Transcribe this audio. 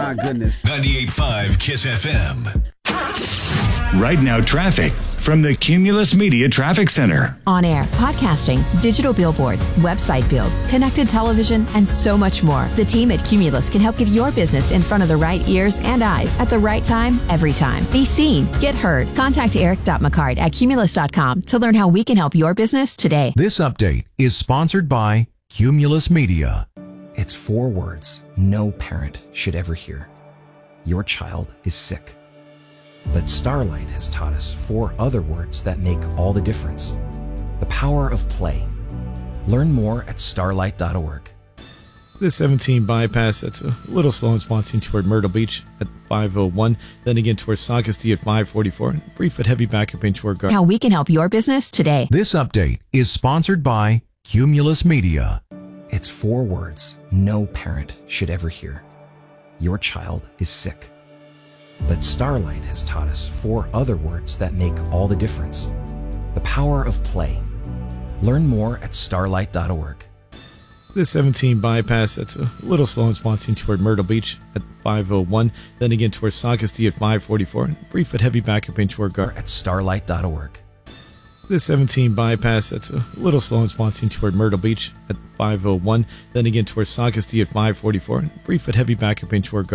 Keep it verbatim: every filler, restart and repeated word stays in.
my goodness. ninety-eight point five Kiss F M. Right now, traffic from the Cumulus Media Traffic Center. On air, podcasting, digital billboards, website builds, connected television, and so much more. The team at Cumulus can help get your business in front of the right ears and eyes at the right time, every time. Be seen, get heard. Contact eric dot mccard at cumulus dot com to learn how we can help your business today. This update is sponsored by Cumulus Media. It's four words no parent should ever hear. Your child is sick. But Starlight has taught us four other words that make all the difference. The power of play. Learn more at starlight dot org. The seventeen bypass, that's a little slow in sponsing toward Myrtle Beach at five oh one. Then again towards Saugusty at five forty-four. Brief but heavy backup in toward Gar- How we can help your business today. This update is sponsored by Cumulus Media. It's four words no parent should ever hear. Your child is sick. But Starlight has taught us four other words that make all the difference. The power of play. Learn more at starlight dot org. The seventeen bypass, that's a little slow in sponsing toward Myrtle Beach at five oh one. Then again towards Saugusty at five forty-four. Brief but heavy backup in toward Gar- At starlight dot org. The seventeen bypass, that's a little slow in sponsing toward Myrtle Beach at five oh one. Then again towards Saugusty at five forty-four. Brief but heavy backup in toward Gar-